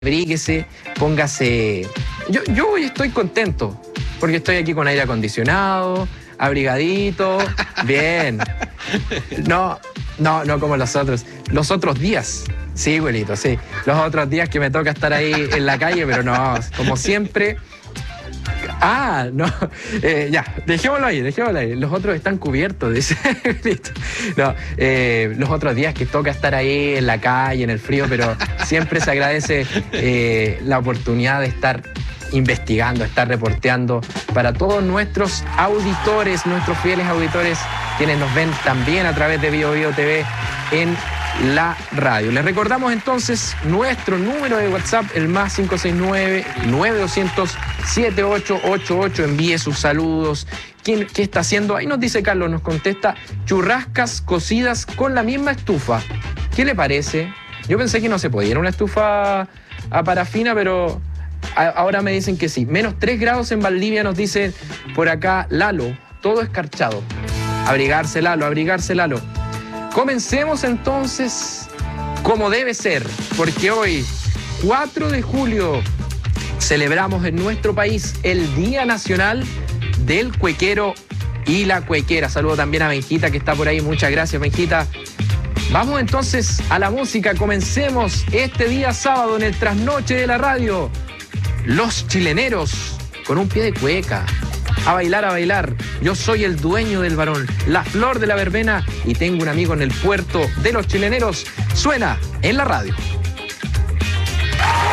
abríguese, póngase... Yo hoy estoy contento, porque estoy aquí con aire acondicionado, abrigadito, bien. No como los otros días. Sí, abuelito, sí. Los otros días que me toca estar ahí en la calle, pero no, como siempre... ya, dejémoslo ahí. Los otros están cubiertos, dice. No, los otros días que toca estar ahí en la calle, en el frío, pero siempre se agradece la oportunidad de estar investigando, estar reporteando para todos nuestros auditores, nuestros fieles auditores, quienes nos ven también a través de Bio Bio TV en la radio. Les recordamos entonces nuestro número de WhatsApp, el más 569-9200-7888. Envíe sus saludos. ¿Qué está haciendo? Ahí nos dice Carlos, nos contesta: churrascas cocidas con la misma estufa. ¿Qué le parece? Yo pensé que no se podía, era una estufa a parafina, pero ahora me dicen que sí. Menos 3 grados en Valdivia, nos dice por acá Lalo. Todo escarchado. Abrigarse, Lalo, abrigarse, Lalo. Comencemos entonces como debe ser, porque hoy, 4 de julio, celebramos en nuestro país el Día Nacional del Cuequero y la Cuequera. Saludo también a Benjita, que está por ahí. Muchas gracias, Benjita. Vamos entonces a la música. Comencemos este día sábado en el trasnoche de la radio. Los chileneros con un pie de cueca. A bailar, a bailar. Yo soy el dueño del varón, la flor de la verbena, y tengo un amigo en el puerto de los chileneros. Suena en la radio.